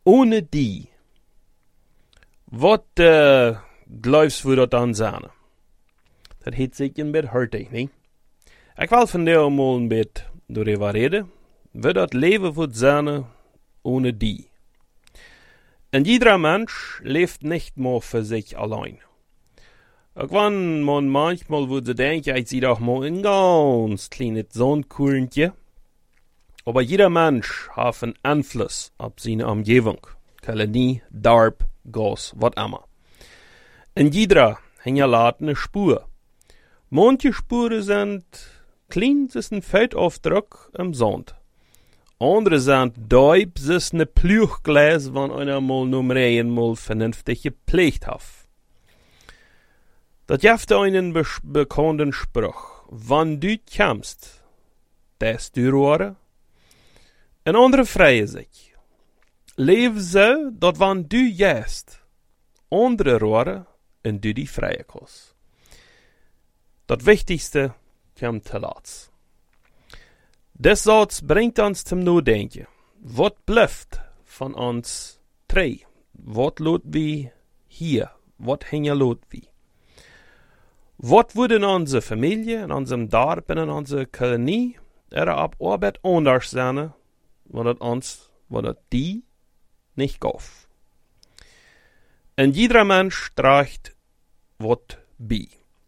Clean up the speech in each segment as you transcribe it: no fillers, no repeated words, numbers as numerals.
ohne die. Wat glaubst du dat dan zijn? Dat heet zich een beetje hurtig, niet? Ik wil vandaag mal een beetje darüber reden, wie dat leven wordt zijn ohne die. En jeder Mensch lebt nicht mehr für sich allein. Irgendwann manchmal würde denken, ich sehe doch mal ein ganz kleines Sonnenkugelchen. Aber jeder Mensch hat einen Einfluss auf seine Umgebung. Kolonie, Dorf, Gas, was immer. Und jeder hinterlässt eine Spur. Manche Spuren sind klein, das ist ein Feldaufdruck im Sand. Andere sind deib, das ist eine Plüchglas, wenn einer mal Nummer einmal vernünftig gepflegt hat. Das gibt einen bekannten Spruch. Wenn du kommst, dass du rohre. En andere freien sich. Leef so, dat wenn du gehst, andere rohre en du die freie kost. Das Wichtigste kommt zuletzt. Das Satz bringt uns zum Nachdenken. Was bleibt von uns drei? Was lot wie hier? Was hängen lot wie? Was würde in unserer Familie, in unserem Dorf, in unserer Kolonie, ab Arbeit anders sein, wenn die nicht gauf? Und jeder Mensch trägt was bei.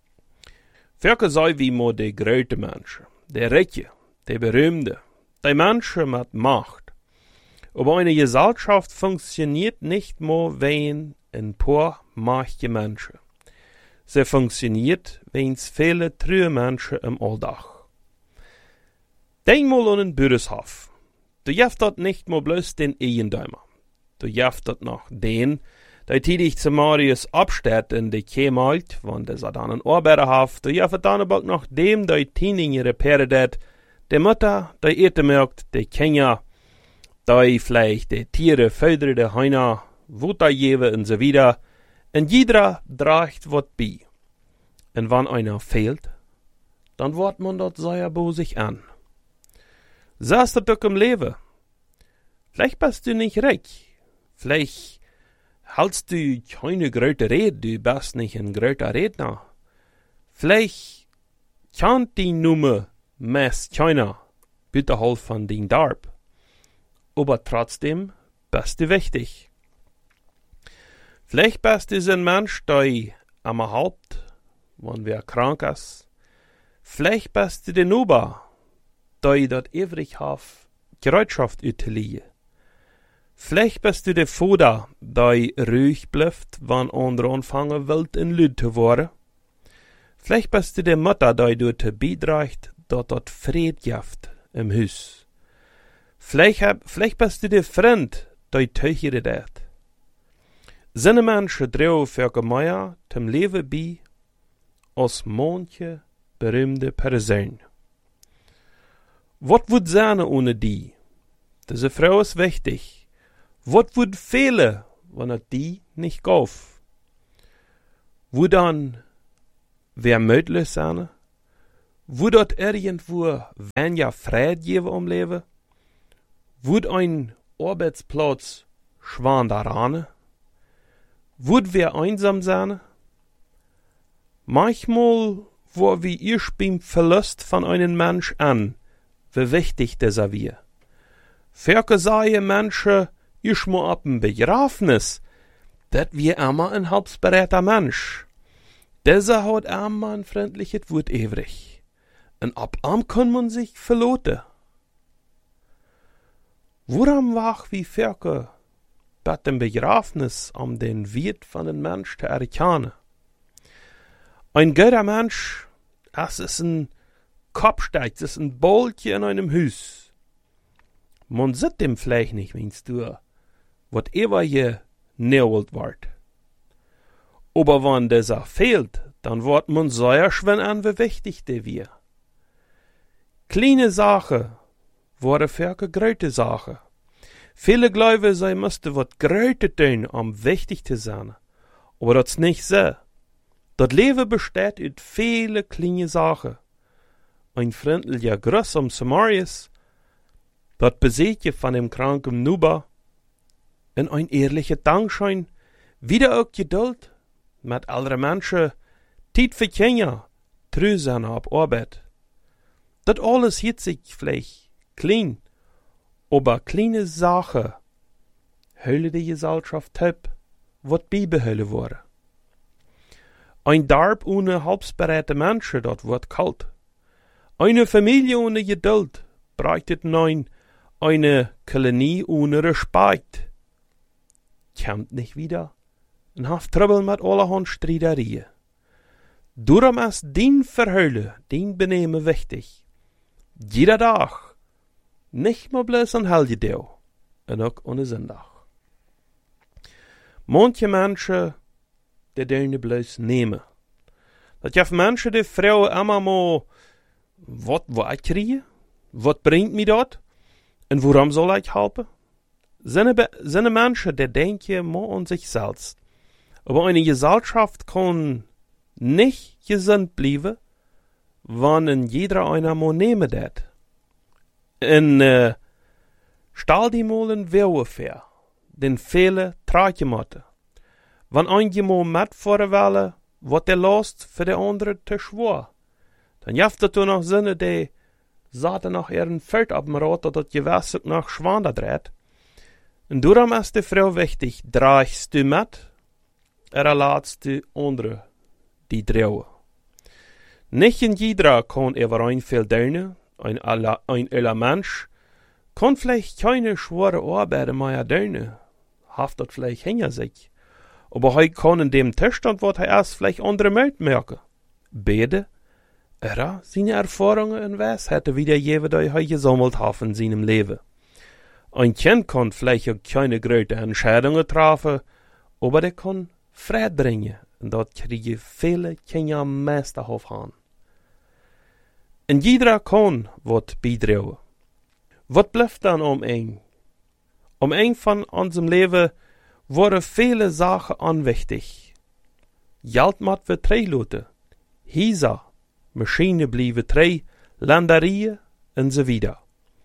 Für sei wie mo die große Menschen, die Reiche, die Berühmte, die Menschen mit Macht. Aber eine Gesellschaft funktioniert nicht mehr wie ein paar mächtige Menschen. Sie funktioniert wie viele treue Menschen im Alltag. Denk mal an einen Bürgershof. Du jeft dort nicht mehr bloß den Eigentümer. Du jeft dort noch den, der tätig zu Marius absteht in die Kämalt, wenn der dann einen Arbeiter hat. Du jeft dann aber noch dem, der Tiening repariert, der Mutter, der Ete merkt, der Kinder, der vielleicht die Tiere fördert, der Heiner, Wutter geben und so weiter. Und jeder trägt was bei. Und wenn einer fehlt, dann wird man dort sehr bosig an. So ist das doch im Leben. Vielleicht bist du nicht reich. Vielleicht hältst du keine große Rede, du bist nicht ein großer Redner. Vielleicht kann die Nummer meist keiner, bitte halt von den Dorf. Aber trotzdem bist du wichtig. Vielleicht bist du ein Mensch, der am Haupt, wenn wer krank ist. Vielleicht bist du der Nuber, der dort ewig hat, Gerätschaft utilieren. Vielleicht bist du der Vater, der ruhig bleibt, wenn andere anfangen wild in Lüd zu werden. Vielleicht bist du der Mutter, der dort beiträgt, dass dort Fried gibt im Haus. Vielleicht bist du der Freund, der Tücher redet. Sind Menschen drauf für mehr zum Leben bei, als manche berühmte Personen. Was wird sein ohne die? Diese Frau ist wichtig. Was wird fehlen, wenn er die nicht kauf? Wo dann wer möglich sein? Wo dort irgendwo weniger Frieden geben am Leben? Wo ein Arbeitsplatz schwan daran? Wud wir einsam sein? Manchmal wo wir erst beim Verlust von einem Mensch an, wie wichtig dieser wir. Für sei Menschen erst mal ab dem Begräbnis, dat wir immer ein hilfsbereiter Mensch. Dieser hat immer ein freundliches Wort ewig. Und ab am kann man sich verloten. Woran wach wie Ferke bei dem Begräbnis um den Wert von einem Mensch zu erkennen? Ein guter Mensch, es ist ein Kopfsteig, es ist ein Boltje in einem Haus. Man sieht dem vielleicht nicht, wenn's du, whatever je neuelt ward. Aber wenn dieser fehlt, dann wird man sehr schwer an, wie wichtig der wir. Kleine Sache wurde für eine große Sache. Viele glauben, sie müssten was Großes tun, um wichtig zu sein. Aber das ist nicht so. Das Leben besteht aus vielen kleinen Sachen. Ein freundlicher Gruß am Samarius, das Besiegen von dem kranken Nuba, en een eerlijke dankschein, wieder ook geduld, met andere mensen, tijd verkennen, trouw zijn op arbeid. Dat alles hielt zich vielleicht klein, aber kleine Sachen hüllen de Gesellschaft op, wat bijbehouden worden. Een dorp ohne hulpsbereite mensen, dat wordt kalt. Eine Familie ohne Geduld breitet nein, eine Kolonie ohne Respekt kommt nicht wieder und hat Trouble mit allerhand Streiterien. Darum ist dein Verheulen, dein Benehmen wichtig. Jeder Tag, nicht mehr bloß an Helgedeel und auch an Sonntag. Manche Menschen, die dürfen bloß nehmen. Dat je mensen die vrouwen allemaal maar wat krijgen? Wat brengt mij dat? En waarom zal ik helpen? Zijn mensen die denken maar aan zichzelf. Aber eine Gesellschaft kann nicht gesund bleiben, wenn jeder einer mal nehmen dat. En stel die mal een welfare, den vele traatje moeten. Wenn ein mal mitfahren willen, wat de last voor de andere te zwaar. Dan heeft het toen nog zinnen die zaten nog een veld op mijn rot dat het gewest nog zwaarder dreht. En daarom is de vrouw wichtig, draagst du met, laatst de andere die draaien. Niet in jeder kan overeen veel doen, een hele mens kan vielleicht keine schwere arbeiden meer doen, haft dat vielleicht hinter sich. Aber hij kann in dem Zustand, wat hij erst vielleicht andere Welt merken. Beide, seine Erfahrungen und Weisheiten wiedergeben, die hij gesammelt hat in seinem Leben. Ein Kind kann vielleicht auch keine großen Entscheidungen treffen, aber der kann Frieden bringen. Und dort kriegen viele Kinder meisterhaft an. Und jeder kann wat beitragen. Wat bleibt dann ein? Ein von unserem Leben worden viele Sachen anwichtig. Geld moet we teruglaten. Huizen, Maschinen blijven terug, Landerien en so weiter.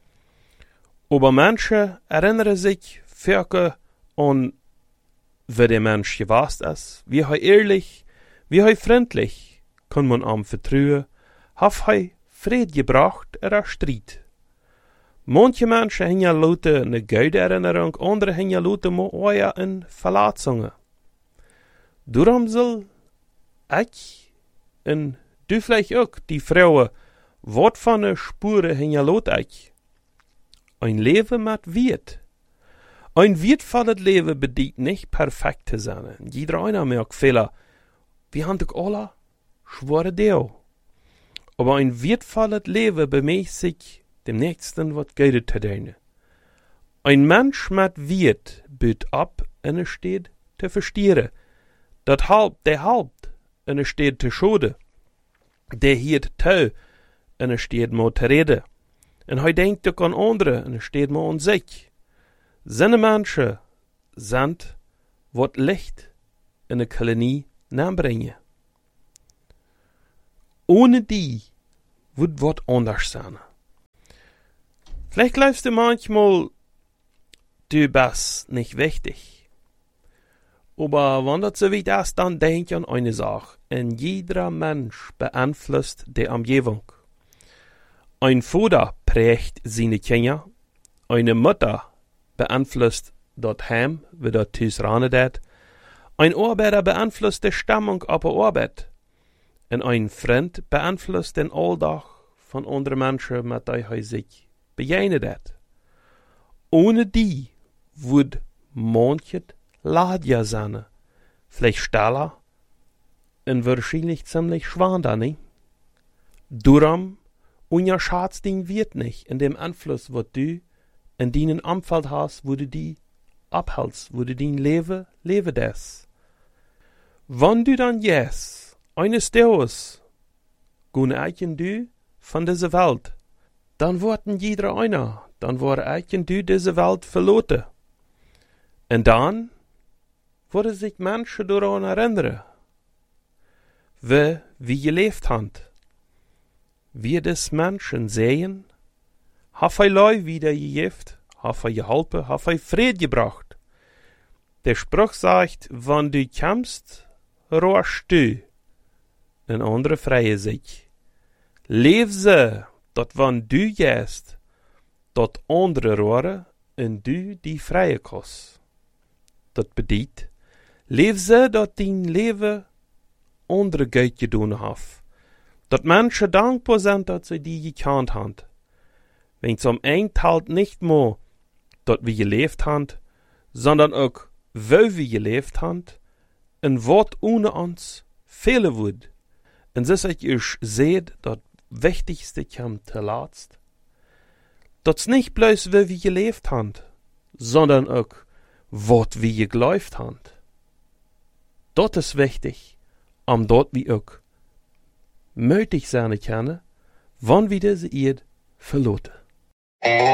Aber Menschen erinnern sich völker an, wie der Mensch gewesen ist, wie er ehrlich, wie er freundlich, kann man am vertrauen, hat er Fried gebracht oder Streit. Manche Menschen hängen lauten eine gute Erinnerung, andere hängen lauten maar ooit in Verletzungen. Daarom zal ich und du vielleicht auch, die Frauen, wat van de Spuren hängen laut ich. Ein Leben mit Wert. Ein wertvolles Leben bedeutet nicht perfekt zu sein. Jeder einer merkt Fehler. Wir haben doch alle schwere Dinge. Aber ein wertvolles Leben bemäßt sich dem Nächsten wat Gutes zu tun. Ein Mensch mit Wert büt ab und steht zu verstehen. Der halbt und steht zu schoden. Der hiert tau und steht mal zu reden. Und hij denkt ook an andere und steht mal an sich. Seine Menschen sind wat Licht in de Kolonie nabrengen. Ohne die wird wat anders sein. Vielleicht glaubst du manchmal, du bist nicht wichtig. Aber wenn das so weit ist, dann denk an eine Sache. Und jeder Mensch beeinflusst die Umgebung. Ein Vater prägt seine Kinder. Eine Mutter beeinflusst das Heim, wie das Haus redet. Ein Arbeiter beeinflusst die Stimmung auf der Arbeit. Und ein Freund beeinflusst den Alltag von anderen Menschen, mit denen er sich begegnet. Ohne die würde manches Ladja sein. Vielleicht stiller und wahrscheinlich ziemlich schwer da, nicht? Darum unterschätzt den Wert nicht in dem Einfluss, was du in deinem Umfeld hast, wo du die abhältst, wo du dein Leben das. Wenn du dann jetzt eines Tages gehen eichen du von dieser Welt, dann worden jeder einer, dann war eichen du diese Welt verloren. Und dann worden sich Menschen daran erinnern, wie gelebt haben. Wir des Menschen sehen, hat er Leute wieder gegeben, hat er geholfen, hat er Frieden gebracht. Der Spruch sagt, wann du kommst, roerst du. Een andere vrije zich. Leef ze, dat wann du gehst, dat andere roeren en du die vrije kos. Dat bedoelt, leef ze dat dien leven andere goed gedaan heeft. Dat mensen dankbaar zijn dat ze die gekend hebben. Want om eind telt niet meer dat we geleefd hebben, sondern ook wo we geleefd hebben en wat ohne ons fehlen wordt. En zoals ik euch zeg, dat wichtigste komt te laatst. Dat is niet bloos wo we geleefd hebben, sondern ook wat we geloofd hebben. Dat is wichtig, omdat we ook mutig zijn kunnen, wanneer we deze eerd verlaten.